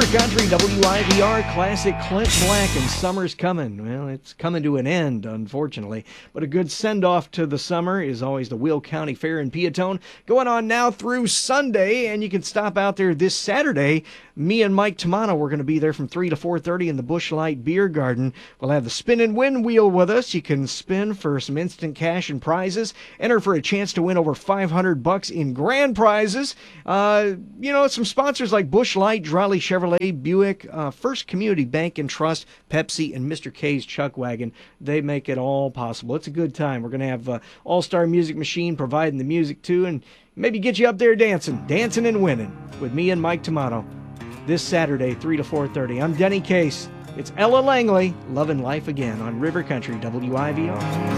Country, WIVR Classic, Clint Black, and summer's coming. Well, it's coming to an end, unfortunately. But a good send-off to the summer is always the Will County Fair in Peatone, going on now through Sunday, and you can stop out there this Saturday. Me and Mike Tamano, we're going to be there from 3 to 4:30 in the Busch Light Beer Garden. We'll have the Spin and Win wheel with us. You can spin for some instant cash and prizes. Enter for a chance to win over $500 in grand prizes. Some sponsors like Busch Light, Drawley Chevrolet, Buick, First Community Bank and Trust, Pepsi, and Mr. K's Chuck Wagon. They make it all possible. It's a good time. We're going to have All-Star Music Machine providing the music too, and maybe get you up there dancing and winning with me and Mike Tamano this Saturday, 3 to 4:30. I'm Denny Case. It's Ella Langley, Lovin' Life Again on River Country, WIVR.